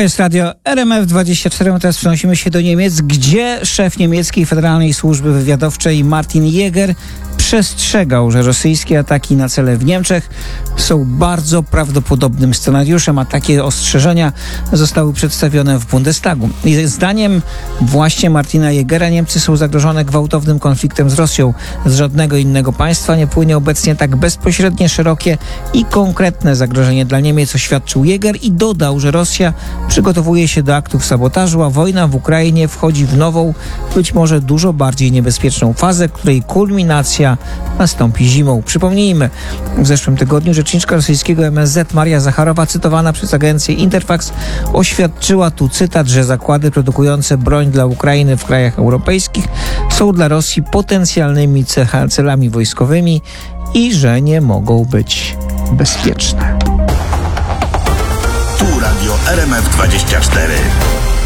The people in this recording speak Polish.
jest radio RMF24. Teraz przenosimy się do Niemiec, gdzie szef niemieckiej Federalnej Służby Wywiadowczej Martin Jäger przestrzegał, że rosyjskie ataki na cele w Niemczech są bardzo prawdopodobnym scenariuszem, a takie ostrzeżenia zostały przedstawione w Bundestagu. I zdaniem właśnie Martina Jägera Niemcy są zagrożone gwałtownym konfliktem z Rosją. Z żadnego innego państwa nie płynie obecnie tak bezpośrednie, szerokie i konkretne zagrożenie dla Niemiec, oświadczył Jäger i dodał, że Rosja przygotowuje się do aktów sabotażu, a wojna w Ukrainie wchodzi w nową, być może dużo bardziej niebezpieczną fazę, której kulminacja nastąpi zimą. Przypomnijmy, w zeszłym tygodniu rzeczniczka rosyjskiego MSZ Maria Zacharowa, cytowana przez agencję Interfax, oświadczyła tu cytat, że zakłady produkujące broń dla Ukrainy w krajach europejskich są dla Rosji potencjalnymi celami wojskowymi i że nie mogą być bezpieczne. Tu radio RMF24.